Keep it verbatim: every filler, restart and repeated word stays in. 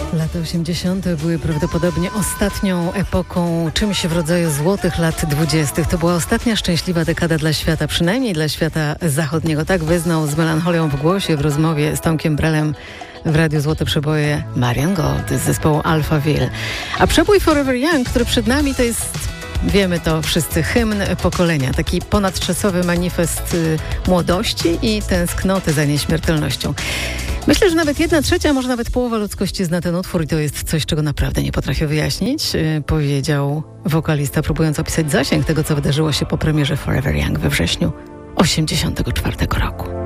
Lata osiemdziesiąte były prawdopodobnie ostatnią epoką, czymś w rodzaju złotych lat dwudziestych. To była ostatnia szczęśliwa dekada dla świata, przynajmniej dla świata zachodniego. Tak wyznał z melancholią w głosie w rozmowie z Tomkiem Brelem w Radiu Złote Przeboje Marian Gold z zespołu Alphaville. A przebój Forever Young, który przed nami, to jest, wiemy to wszyscy, hymn pokolenia. Taki ponadczasowy manifest y, młodości i tęsknoty za nieśmiertelnością. Myślę, że nawet jedna trzecia, może nawet połowa ludzkości zna ten utwór i to jest coś, czego naprawdę nie potrafię wyjaśnić, yy, powiedział wokalista, próbując opisać zasięg tego, co wydarzyło się po premierze Forever Young we wrześniu osiemdziesiątego czwartego roku.